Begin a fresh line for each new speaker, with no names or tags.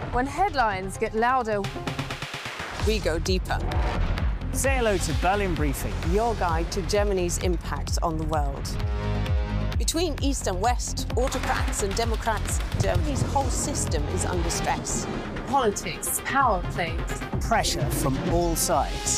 When headlines get louder,
we go deeper.
Say hello to Berlin Briefing,
your guide to Germany's impacts on the world. Between East and West, autocrats and democrats, Germany's whole system is under stress.
politics, power plays.
pressure from all sides.